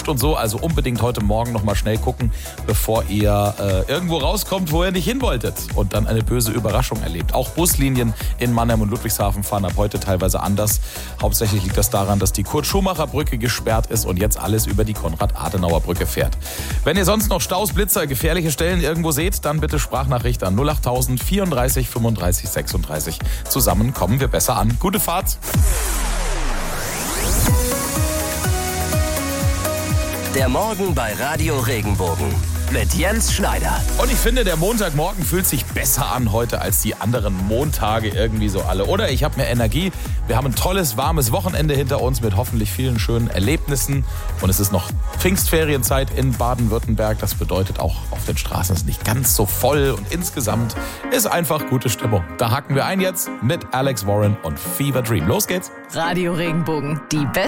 und so. Also unbedingt heute Morgen nochmal schnell gucken, bevor ihr irgendwo rauskommt, wo ihr nicht hin wolltet und dann eine böse Überraschung erlebt. Auch Buslinien in Mannheim und Ludwigshafen fahren ab heute teilweise anders. Hauptsächlich liegt das daran, dass die Kurt-Schumacher-Brücke gesperrt ist und jetzt alles über die Konrad-Adenauer-Brücke fährt. Wenn ihr sonst noch Staus, Blitzer, gefährliche Stellen irgendwo seht, dann bitte Sprachnachricht an 08000 34 35 36. Zusammen kommen wir besser an. Gute Fahrt! Der Morgen bei Radio Regenbogen mit Jens Schneider. Und ich finde, der Montagmorgen fühlt sich besser an heute als die anderen Montage irgendwie so alle. Oder ich habe mehr Energie. Wir haben ein tolles, warmes Wochenende hinter uns mit hoffentlich vielen schönen Erlebnissen. Und es ist noch Pfingstferienzeit in Baden-Württemberg. Das bedeutet auch, auf den Straßen ist nicht ganz so voll. Und insgesamt ist einfach gute Stimmung. Da haken wir ein jetzt mit Alex Warren und Fever Dream. Los geht's. Radio Regenbogen, die beste